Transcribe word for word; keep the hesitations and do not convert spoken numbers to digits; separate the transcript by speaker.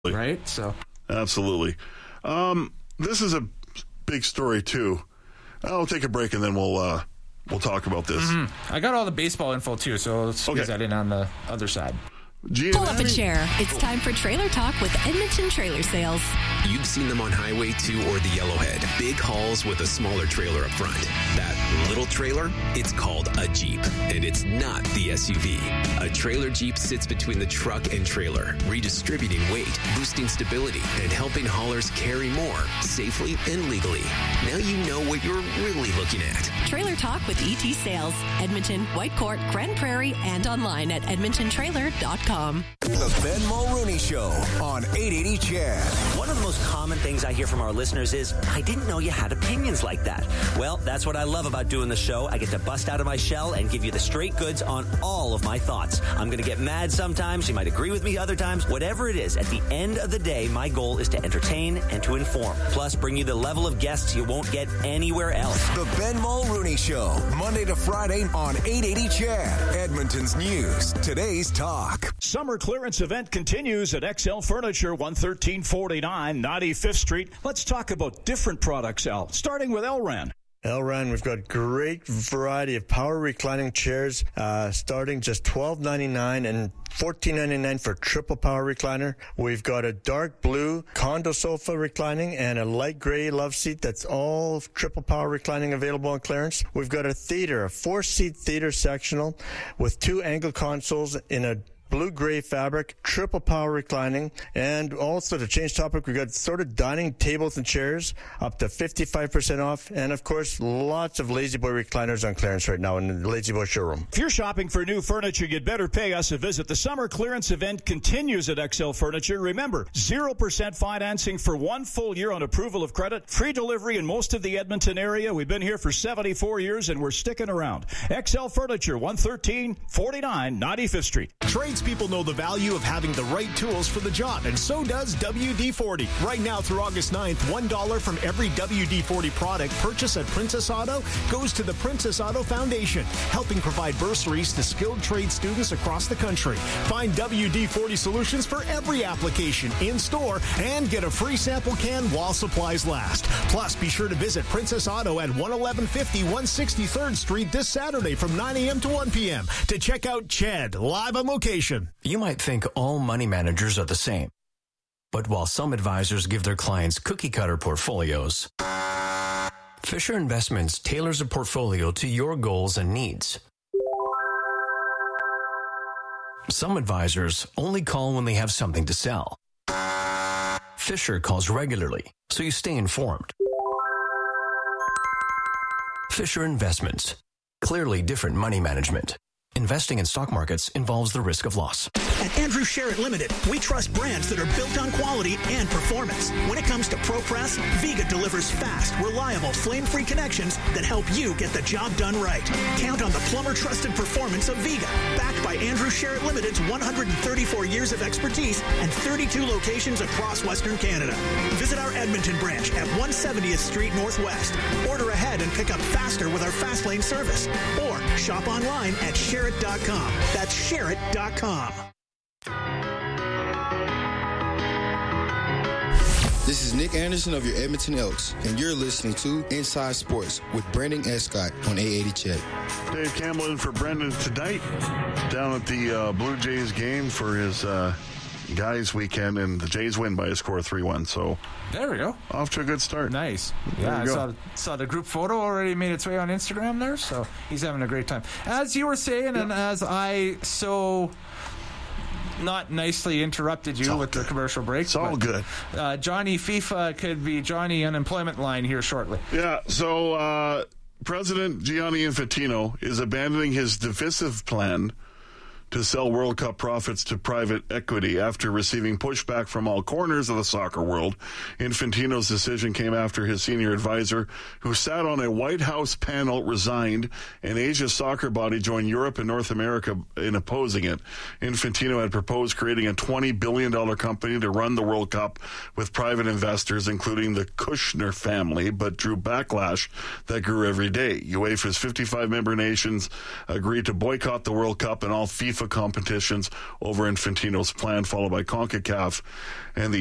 Speaker 1: right? So
Speaker 2: absolutely. Um, this is a big story too. I'll take a break and then we'll uh, we'll talk about this.
Speaker 1: Mm-hmm. I got all the baseball info too, so let's squeeze
Speaker 2: Okay.
Speaker 1: that in on the other side.
Speaker 2: Gianni?
Speaker 3: Pull up a chair. It's time for Trailer Talk with Edmonton Trailer Sales.
Speaker 4: You've seen them on Highway two or the Yellowhead. Big hauls with a smaller trailer up front. That little trailer, it's called a Jeep, and it's not the S U V. A trailer Jeep sits between the truck and trailer, redistributing weight, boosting stability, and helping haulers carry more safely and legally. Now you know what you're really looking at.
Speaker 3: Trailer Talk with E T Sales. Edmonton, Whitecourt, Grand Prairie, and online at edmonton trailer dot com.
Speaker 5: The Ben Mulrooney Show on eight eighty C H E D.
Speaker 6: One of the most common things I hear from our listeners is, I didn't know you had opinions like that. Well, that's what I love about doing the show. I get to bust out of my shell and give you the straight goods on all of my thoughts. I'm going to get mad sometimes. You might agree with me other times. Whatever it is, at the end of the day, my goal is to entertain and to inform. Plus, bring you the level of guests you won't get anywhere else.
Speaker 5: The Ben Mulrooney Show, Monday to Friday on eight eighty C H E D. Edmonton's news, today's talk.
Speaker 7: Summer clearance event continues at X L Furniture, one thirteen forty-nine ninety-fifth Street. Let's talk about different products, Al, starting with Elran.
Speaker 8: Elran, we've got great variety of power reclining chairs, uh, starting just twelve ninety-nine and fourteen ninety-nine for triple power recliner. We've got a dark blue condo sofa reclining and a light gray love seat that's all triple power reclining available on clearance. We've got a theater, a four-seat theater sectional with two angle consoles in a blue-gray fabric, triple power reclining, and also to change topic, we've got sort of dining tables and chairs up to fifty-five percent off, and of course, lots of Lazy Boy recliners on clearance right now in the Lazy Boy showroom.
Speaker 7: If you're shopping for new furniture, you'd better pay us a visit. The summer clearance event continues at X L Furniture. Remember, zero percent financing for one full year on approval of credit, free delivery in most of the Edmonton area. We've been here for seventy-four years, and we're sticking around. X L Furniture, one thirteen forty-nine ninety-fifth Street.
Speaker 9: Tradespeople know the value of having the right tools for the job, and so does W D forty. Right now through August ninth, one dollar from every W D forty product purchased at Princess Auto goes to the Princess Auto Foundation, helping provide bursaries to skilled trade students across the country. Find W D forty solutions for every application in store and get a free sample can while supplies last. Plus, be sure to visit Princess Auto at one eleven fifty one sixty-third Street this Saturday from nine a.m. to one p.m. to check out C H E D live on location.
Speaker 10: You might think all money managers are the same. But while some advisors give their clients cookie-cutter portfolios, Fisher Investments tailors a portfolio to your goals and needs. Some advisors only call when they have something to sell. Fisher calls regularly, so you stay informed. Fisher Investments. Clearly different money management. Investing in stock markets involves the risk of loss.
Speaker 11: At Andrew Sherritt Limited, we trust brands that are built on quality and performance. When it comes to ProPress, Viga delivers fast, reliable, flame-free connections that help you get the job done right. Count on the plumber-trusted performance of Viga, backed by Andrew Sherritt Limited's one hundred thirty-four years of expertise and thirty-two locations across Western Canada. Visit our Edmonton branch at one seventieth Street Northwest. Order ahead and pick up faster with our Fast Lane service. Or shop online at Sherritt dot com. That's Sherritt dot com.
Speaker 12: This is Nick Anderson of your Edmonton Elks, and you're listening to Inside Sports with Brendan Escott on eight eighty C H E D.
Speaker 2: Dave Campbell in for Brendan tonight down at the uh, Blue Jays game for his uh, guys weekend, and the Jays win by a score of three one. So
Speaker 1: there we go.
Speaker 2: Off to a good start.
Speaker 1: Nice.
Speaker 2: There
Speaker 1: yeah, I
Speaker 2: go.
Speaker 1: saw, saw the group photo already made its way on Instagram there, so he's having a great time. As you were saying, yeah. and as I so not nicely interrupted you with good. the commercial break.
Speaker 2: It's all good.
Speaker 1: Uh, Johnny FIFA could be Johnny Unemployment Line here shortly.
Speaker 2: Yeah, so uh, President Gianni Infantino is abandoning his divisive plan to sell World Cup profits to private equity after receiving pushback from all corners of the soccer world. Infantino's decision came after his senior advisor, who sat on a White House panel, resigned, and Asia's soccer body joined Europe and North America in opposing it. Infantino had proposed creating a twenty billion dollars company to run the World Cup with private investors, including the Kushner family, but drew backlash that grew every day. UEFA's fifty-five member nations agreed to boycott the World Cup, and all FIFA FIFA competitions over Infantino's plan, followed by CONCACAF and the